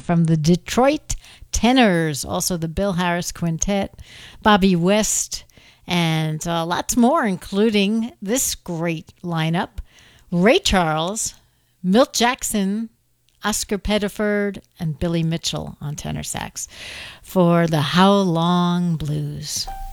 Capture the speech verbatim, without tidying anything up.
from the Detroit Tenors, also the Bill Harris Quintet, Bobby West, and uh, lots more, including this great lineup: Ray Charles, Milt Jackson, Oscar Pettiford, and Billy Mitchell on tenor sax for the How Long Blues.